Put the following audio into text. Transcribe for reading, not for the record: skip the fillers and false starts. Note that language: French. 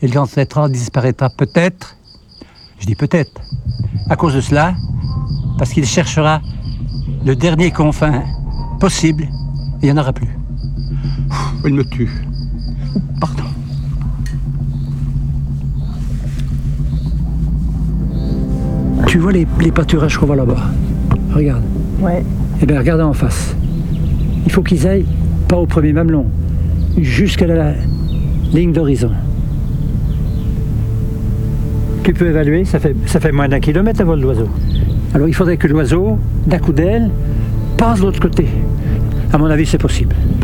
et le grand tétras disparaîtra peut-être, je dis peut-être, à cause de cela, parce qu'il cherchera le dernier confin possible, et il n'y en aura plus. Il me tue. Pardon. Tu vois les pâturages qu'on voit là-bas? Regarde. Ouais. Eh bien, regarde en face. Il faut qu'ils aillent, pas au premier mamelon, jusqu'à la ligne d'horizon. Tu peux évaluer, ça fait moins d'1 kilomètre à vol d'oiseau. Alors il faudrait que l'oiseau, d'un coup d'aile, passe de l'autre côté. À mon avis, c'est possible.